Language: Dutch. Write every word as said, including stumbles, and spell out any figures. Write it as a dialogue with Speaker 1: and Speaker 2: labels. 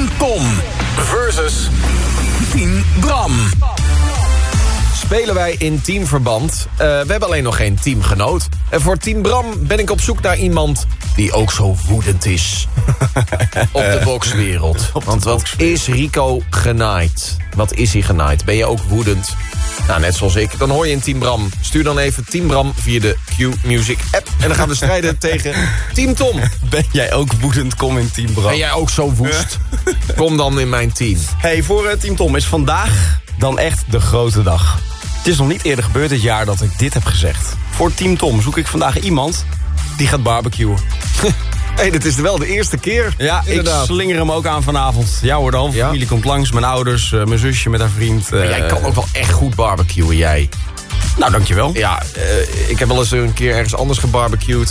Speaker 1: Tom versus Team Bram.
Speaker 2: Spelen wij in teamverband. Uh, we hebben alleen nog geen teamgenoot. En voor Team Bram ben ik op zoek naar iemand die ook zo woedend is. Op de bokswereld. Want wat is Rico genaaid? Wat is hij genaaid? Ben je ook woedend? Nou, net zoals ik. Dan hoor je in Team Bram. Stuur dan even Team Bram via de Q-Music app. En dan gaan we strijden tegen Team Tom.
Speaker 3: Ben jij ook woedend? Kom in Team Bram.
Speaker 2: Ben jij ook zo woest? Ja. Kom dan in mijn team.
Speaker 3: Hey, voor uh, Team Tom is vandaag dan echt de grote dag. Het is nog niet eerder gebeurd dit jaar dat ik dit heb gezegd. Voor Team Tom zoek ik vandaag iemand die gaat barbecuen.
Speaker 2: Hey, dit is wel de eerste keer.
Speaker 3: Ja, inderdaad. Ik slinger hem ook aan vanavond. Ja hoor, de halve ja. familie komt langs. Mijn ouders, uh, mijn zusje met haar vriend. Uh,
Speaker 2: maar jij kan ook wel echt goed barbecuen, jij.
Speaker 3: Nou, dankjewel.
Speaker 2: Ja, uh, ik heb wel eens een keer ergens anders gebarbecued.